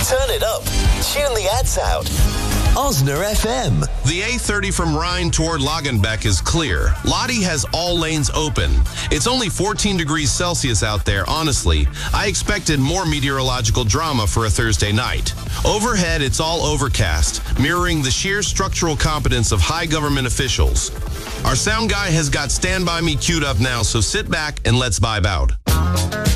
Turn it up. Tune the ads out. Osner FM. The A30 from Rhine toward Lagenbeck is clear. Lottie has all lanes open. It's only 14 degrees Celsius out there, honestly. I expected more meteorological drama for a Thursday night. Overhead, it's all overcast, mirroring the sheer structural competence of high government officials. Our sound guy has got Stand By Me queued up now, so sit back and let's vibe out.